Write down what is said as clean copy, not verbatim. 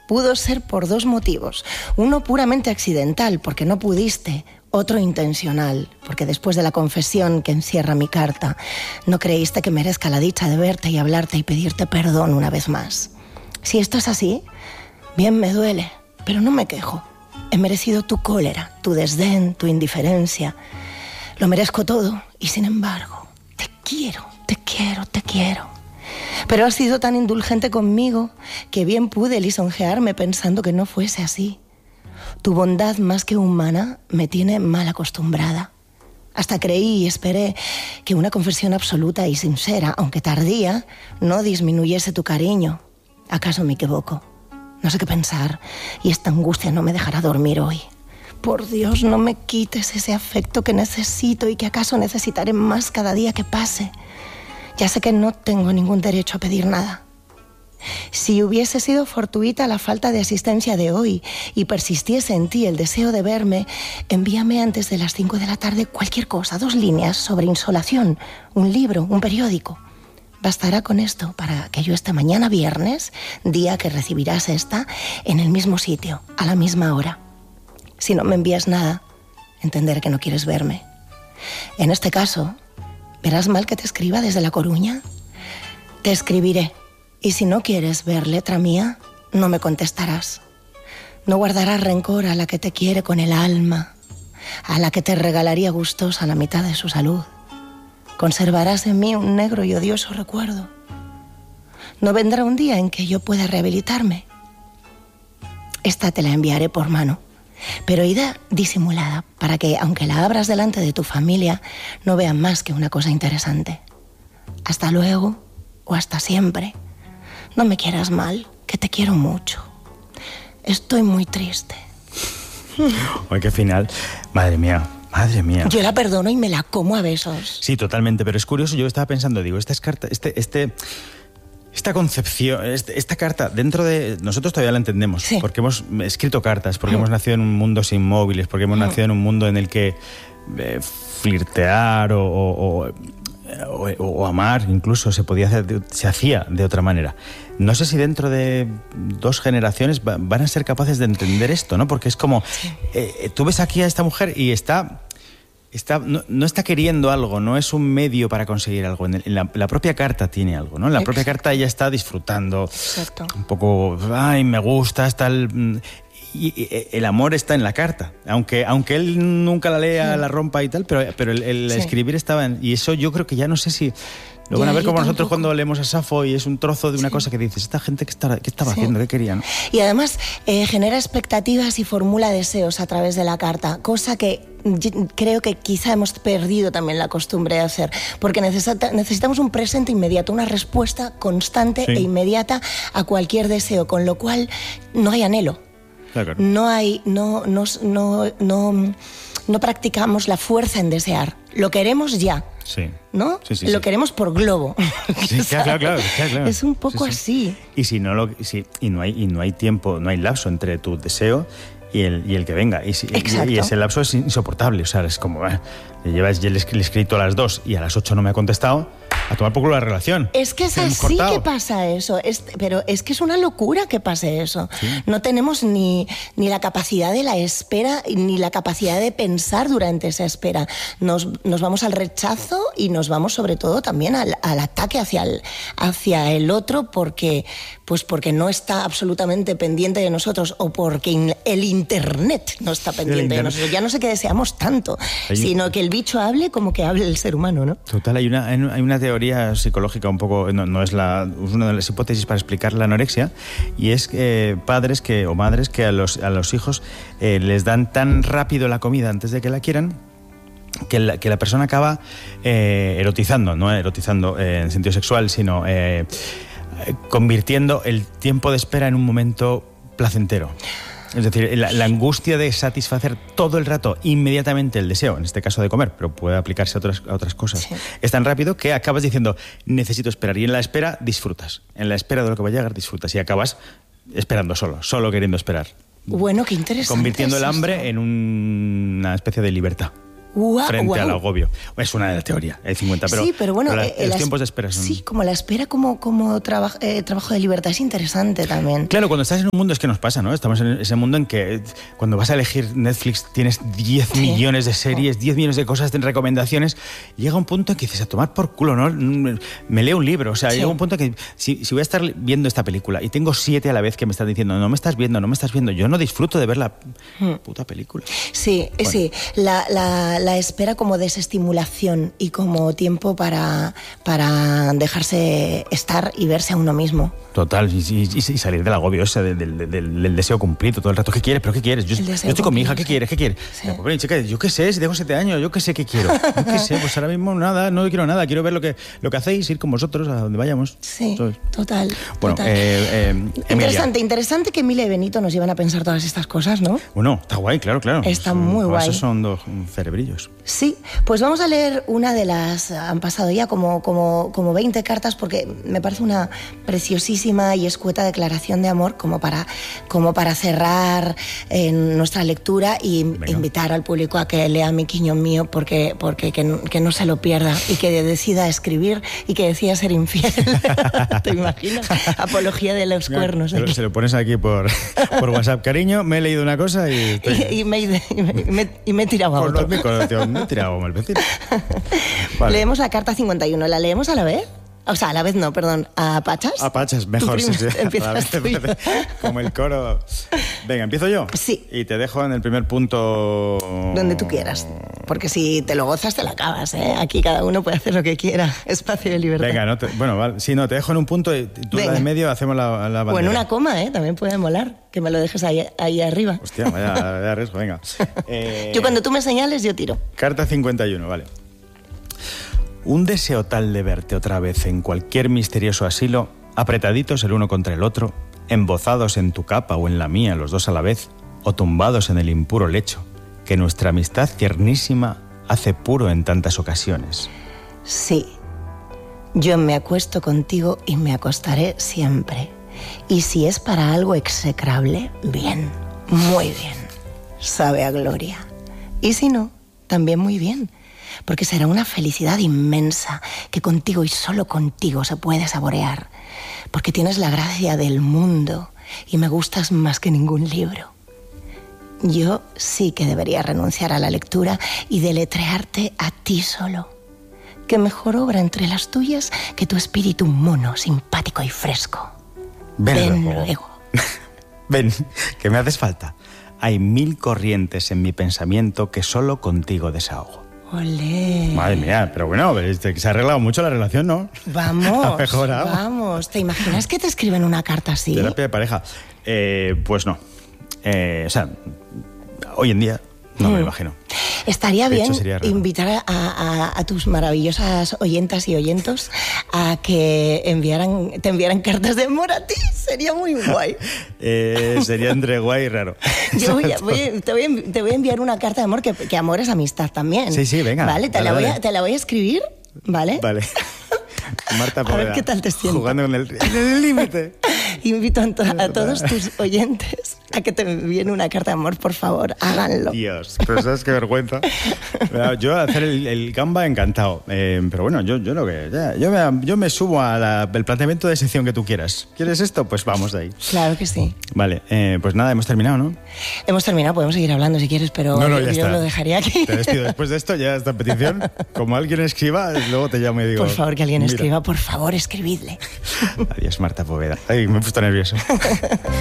pudo ser por 2 motivos. Uno puramente accidental, porque no pudiste. Otro intencional, porque después de la confesión que encierra mi carta, no creíste que merezca la dicha de verte y hablarte y pedirte perdón una vez más. Si esto es así, bien me duele, pero no me quejo. He merecido tu cólera, tu desdén, tu indiferencia. Lo merezco todo y sin embargo, te quiero, te quiero, te quiero. Pero has sido tan indulgente conmigo que bien pude lisonjearme pensando que no fuese así. Tu bondad más que humana me tiene mal acostumbrada. Hasta creí y esperé que una confesión absoluta y sincera, aunque tardía, no disminuyese tu cariño. ¿Acaso me equivoco? No sé qué pensar y esta angustia no me dejará dormir hoy. Por Dios, no me quites ese afecto que necesito y que acaso necesitaré más cada día que pase. Ya sé que no tengo ningún derecho a pedir nada. Si hubiese sido fortuita la falta de asistencia de hoy y persistiese en ti el deseo de verme, envíame antes de las 5 de la tarde cualquier cosa, 2 líneas sobre insolación, un libro, un periódico. Bastará con esto para que yo esté mañana viernes, día que recibirás esta, en el mismo sitio, a la misma hora. Si no me envías nada, entenderé que no quieres verme. En este caso, ¿verás mal que te escriba desde La Coruña? Te escribiré. Y si no quieres ver letra mía, no me contestarás. No guardarás rencor a la que te quiere con el alma, a la que te regalaría gustosa la mitad de su salud. Conservarás en mí un negro y odioso recuerdo. No vendrá un día en que yo pueda rehabilitarme. Esta te la enviaré por mano, pero ida disimulada, para que, aunque la abras delante de tu familia, no vean más que una cosa interesante. Hasta luego o hasta siempre. No me quieras mal, que te quiero mucho. Estoy muy triste. Ay, qué final. Madre mía, madre mía. Yo la perdono y me la como a besos. Sí, totalmente, pero es curioso, yo estaba pensando, digo, esta carta, esta concepción, esta carta, dentro de... Nosotros todavía la entendemos, sí, porque hemos escrito cartas, porque hemos nacido en un mundo sin móviles, porque hemos nacido en un mundo en el que flirtear o amar incluso se hacía de otra manera. No sé si dentro de 2 generaciones van a ser capaces de entender esto, ¿no? Porque es como, tú ves aquí a esta mujer y no está queriendo algo, no es un medio para conseguir algo. En la propia carta tiene algo, ¿no? En la propia carta ella está disfrutando. Exacto. Un poco, ay, me gusta, está y el amor está en la carta, aunque él nunca la lea, la rompa y tal, pero el escribir estaba en... Y eso yo creo que ya no sé si... Lo van a ver como nosotros cuando leemos a Safo y es un trozo de una cosa que dices, esta gente, ¿qué estaba haciendo? ¿Qué querían? Y además genera expectativas y formula deseos a través de la carta, cosa que creo que quizá hemos perdido también la costumbre de hacer, porque necesitamos un presente inmediato, una respuesta constante e inmediata a cualquier deseo, con lo cual no hay anhelo. Claro. No practicamos la fuerza en desear. Lo queremos ya. Sí. ¿No? Sí, lo queremos por globo. Sí, claro. Es un poco así. Y si no no hay tiempo, no hay lapso entre tu deseo y el que venga. Y ese lapso es insoportable. O sea, es como, le he escrito a las 2 y a las 8 no me ha contestado. A tomar poco la relación. Es que es así que pasa eso. Pero es que es una locura que pase eso. Sí. No tenemos ni la capacidad de la espera, ni la capacidad de pensar durante esa espera. Nos vamos al rechazo y nos vamos sobre todo también al ataque hacia el otro porque no está absolutamente pendiente de nosotros o porque el Internet no está pendiente de nosotros. Ya no sé qué deseamos tanto, sino que el bicho hable como que hable el ser humano, ¿no? Total, hay una teoría psicológica un poco, no es una de las hipótesis para explicar la anorexia, y es padres o madres que a los hijos les dan tan rápido la comida antes de que la quieran que la persona acaba erotizando, no erotizando en sentido sexual, sino convirtiendo el tiempo de espera en un momento placentero. Es decir, la angustia de satisfacer todo el rato, inmediatamente el deseo, en este caso de comer, pero puede aplicarse a otras cosas, es tan rápido que acabas diciendo, necesito esperar. Y en la espera disfrutas. En la espera de lo que va a llegar disfrutas. Y acabas esperando solo queriendo esperar. Bueno, qué interesante. Convirtiendo el hambre en una especie de libertad. frente al agobio. Es una de las teorías, hay 50, pero, sí, pero bueno, los tiempos de espera son... Sí, como la espera como trabajo de libertad es interesante también. Claro, cuando estás en un mundo es que nos pasa, ¿no? Estamos en ese mundo en que cuando vas a elegir Netflix tienes 10 millones de series, 10 millones de cosas, de recomendaciones. Llega un punto en que dices, a tomar por culo, ¿no? Me leo un libro, o sea, llega un punto en que si voy a estar viendo esta película y tengo 7 a la vez que me están diciendo, no me estás viendo, yo no disfruto de ver la puta película. Sí, bueno. Sí, la espera como desestimulación y como tiempo para dejarse estar y verse a uno mismo. Total, y salir del agobio ese, del deseo cumplido todo el rato. ¿Qué quieres? ¿Pero qué quieres? Yo estoy con mi hija, ¿qué quieres? Sí. Pobre chica, yo qué sé, si tengo 7 años, yo qué sé qué quiero. Yo qué sé, pues ahora mismo nada, no quiero nada, quiero ver lo que hacéis, ir con vosotros a donde vayamos. Sí, ¿sabes? Total. Bueno, interesante que Emilia y Benito nos llevan a pensar todas estas cosas, ¿no? Bueno, está guay, claro. Está muy guay. Esos son 2 cerebrillos. Sí, pues vamos a leer una de las... Han pasado ya como 20 cartas porque me parece una preciosísima y escueta declaración de amor como para cerrar nuestra lectura y invitar al público a que lea Mi Quiñón Mío porque que no se lo pierda y que decida escribir y que decida ser infiel. ¿Te imaginas? Apología de los cuernos. Se lo pones aquí por WhatsApp. Cariño, me he leído una cosa y me he tirado a otro. Me he tirado mal vecino. Vale. Leemos la carta 51. ¿La leemos a la vez? O sea, a la vez no, perdón. ¿A Pachas? A Pachas, mejor. Sí. Empiezas tú. Como el coro. Venga, ¿empiezo yo? Sí. Y te dejo en el primer punto... Donde tú quieras. Porque si te lo gozas, te lo acabas, ¿eh? Aquí cada uno puede hacer lo que quiera. Espacio de libertad. Venga, vale. Si no, te dejo en un punto y tú la de medio hacemos la bandera. O en una coma, ¿eh? También puede molar. Que me lo dejes ahí arriba. Hostia, vaya riesgo, venga. Yo cuando tú me señales, yo tiro. Carta 51, vale. Un deseo tal de verte otra vez en cualquier misterioso asilo, apretaditos el uno contra el otro, embozados en tu capa o en la mía los dos a la vez, o tumbados en el impuro lecho, que nuestra amistad tiernísima hace puro en tantas ocasiones. Sí, yo me acuesto contigo y me acostaré siempre. Y si es para algo execrable, bien, muy bien, sabe a gloria. Y si no, también muy bien. Porque será una felicidad inmensa que contigo y solo contigo se puede saborear. Porque tienes la gracia del mundo y me gustas más que ningún libro. Yo sí que debería renunciar a la lectura y deletrearte a ti solo. ¿Qué mejor obra entre las tuyas que tu espíritu mono, simpático y fresco? Ven luego. Ven, que me haces falta. Hay 1000 corrientes en mi pensamiento que solo contigo desahogo. Olé. Madre mía, pero bueno, se ha arreglado mucho la relación, ¿no? Vamos, ha mejorado. Vamos. ¿Te imaginas que te escriben una carta así? Terapia de pareja. Pues no. O sea, hoy en día no me lo imagino. Estaría bien invitar a tus maravillosas oyentas y oyentos a que te enviaran cartas de amor a ti. Sería muy guay. Sería entre guay y raro. Yo te voy a enviar una carta de amor, que amor es amistad también. Sí, venga. Vale, te la voy a escribir, ¿vale? Vale. Marta Poveda, a ver qué tal te sientes. Jugando en el límite. Invito a todos tus oyentes a que te envíen una carta de amor, por favor, háganlo. Dios, pero sabes qué vergüenza. Yo hacer el gamba encantado, pero bueno, yo me subo al planteamiento de sección que tú quieras. ¿Quieres esto? Pues vamos de ahí. Claro que sí. Vale, pues nada, hemos terminado, ¿no? Hemos terminado, podemos seguir hablando si quieres, pero yo lo dejaría aquí. Te despido. Después de esto, ya esta petición, como alguien escriba, luego te llamo y digo... Por favor, que alguien escriba, por favor, escribidle. Adiós, Marta Poveda. Ay, me he puesto nervioso.